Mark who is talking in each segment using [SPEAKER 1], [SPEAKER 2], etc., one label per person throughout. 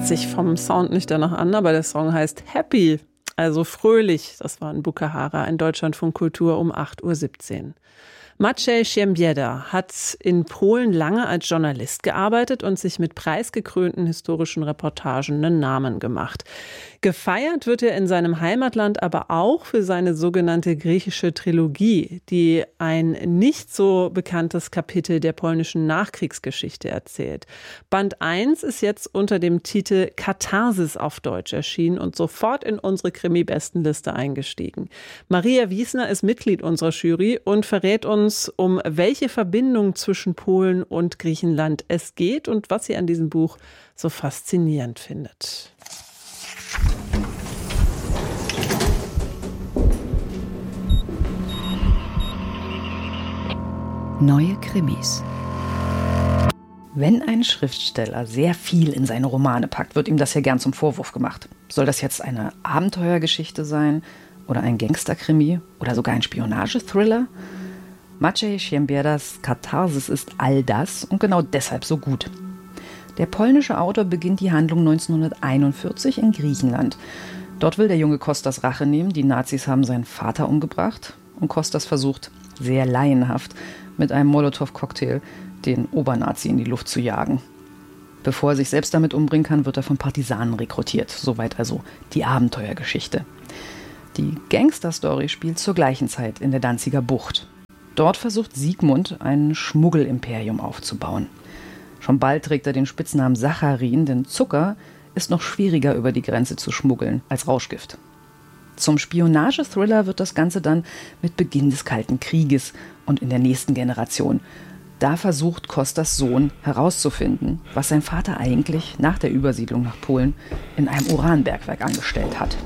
[SPEAKER 1] Hört sich vom Sound nicht danach an, aber der Song heißt Happy, also fröhlich. Das war in Bukahara in Deutschlandfunk Kultur um 8.17 Uhr. Maciej Siembieda hat in Polen lange als Journalist gearbeitet und sich mit preisgekrönten historischen Reportagen einen Namen gemacht. Gefeiert wird er in seinem Heimatland aber auch für seine sogenannte griechische Trilogie, die ein nicht so bekanntes Kapitel der polnischen Nachkriegsgeschichte erzählt. Band 1 ist jetzt unter dem Titel Katharsis auf Deutsch erschienen und sofort in unsere Krimi-Bestenliste eingestiegen. Maria Wiesner ist Mitglied unserer Jury und verrät uns, um welche Verbindung zwischen Polen und Griechenland es geht und was sie an diesem Buch so faszinierend findet.
[SPEAKER 2] Neue Krimis. Wenn ein Schriftsteller sehr viel in seine Romane packt, wird ihm das ja gern zum Vorwurf gemacht. Soll das jetzt eine Abenteuergeschichte sein oder ein Gangsterkrimi oder sogar ein Spionagethriller? Maciej Siembiedas Katharsis ist all das und genau deshalb so gut. Der polnische Autor beginnt die Handlung 1941 in Griechenland. Dort will der junge Kostas Rache nehmen. Die Nazis haben seinen Vater umgebracht und Kostas versucht, sehr laienhaft, mit einem Molotow-Cocktail den Obernazi in die Luft zu jagen. Bevor er sich selbst damit umbringen kann, wird er von Partisanen rekrutiert. Soweit also die Abenteuergeschichte. Die Gangster-Story spielt zur gleichen Zeit in der Danziger Bucht. Dort versucht Sigmund, ein Schmuggelimperium aufzubauen. Schon bald trägt er den Spitznamen Sacharin, denn Zucker ist noch schwieriger über die Grenze zu schmuggeln als Rauschgift. Zum Spionagethriller wird das Ganze dann mit Beginn des Kalten Krieges und in der nächsten Generation. Da versucht Kostas Sohn herauszufinden, was sein Vater eigentlich nach der Übersiedlung nach Polen in einem Uranbergwerk angestellt hat.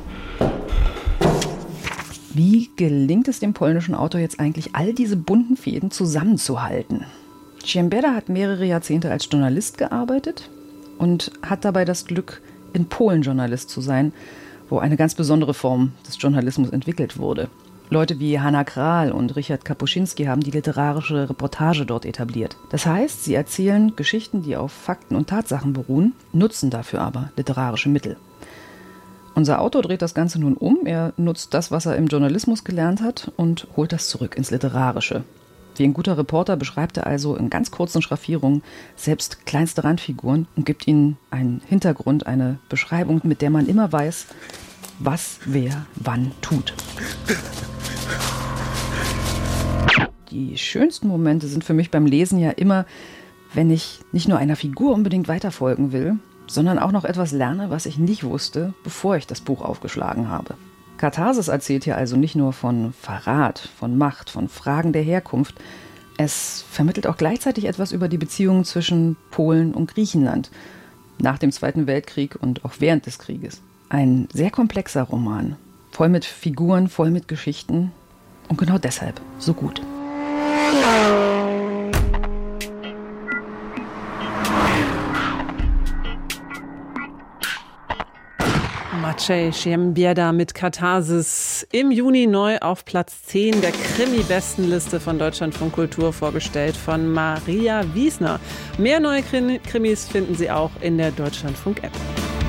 [SPEAKER 2] Wie gelingt es dem polnischen Autor jetzt eigentlich, all diese bunten Fäden zusammenzuhalten? Siembieda hat mehrere Jahrzehnte als Journalist gearbeitet und hat dabei das Glück, in Polen Journalist zu sein, wo eine ganz besondere Form des Journalismus entwickelt wurde. Leute wie Hanna Kral und Richard Kapuscinski haben die literarische Reportage dort etabliert. Das heißt, sie erzählen Geschichten, die auf Fakten und Tatsachen beruhen, nutzen dafür aber literarische Mittel. Unser Autor dreht das Ganze nun um. Er nutzt das, was er im Journalismus gelernt hat und holt das zurück ins Literarische. Wie ein guter Reporter beschreibt er also in ganz kurzen Schraffierungen selbst kleinste Randfiguren und gibt ihnen einen Hintergrund, eine Beschreibung, mit der man immer weiß, was wer wann tut. Die schönsten Momente sind für mich beim Lesen ja immer, wenn ich nicht nur einer Figur unbedingt weiterfolgen will, sondern auch noch etwas lerne, was ich nicht wusste, bevor ich das Buch aufgeschlagen habe. Katharsis erzählt hier also nicht nur von Verrat, von Macht, von Fragen der Herkunft. Es vermittelt auch gleichzeitig etwas über die Beziehungen zwischen Polen und Griechenland nach dem Zweiten Weltkrieg und auch während des Krieges. Ein sehr komplexer Roman, voll mit Figuren, voll mit Geschichten und genau deshalb so gut.
[SPEAKER 1] Maciej Siembieda mit Katharsis im Juni neu auf Platz 10 der Krimi-Bestenliste von Deutschlandfunk Kultur, vorgestellt von Maria Wiesner. Mehr neue Krimis finden Sie auch in der Deutschlandfunk-App.